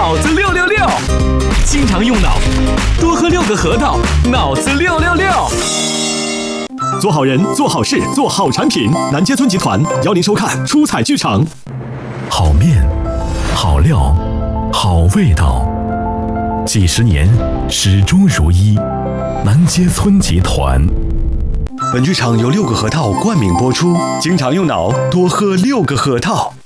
脑子666，经常用脑，多喝6个核桃，脑子666。 做好人，做好事，做好产品。南街村集团邀您收看出彩剧场。 好面，好料，好味道，几十年始终如一。南街村集团。 本剧场由6个核桃冠名播出，经常用脑，多喝6个核桃。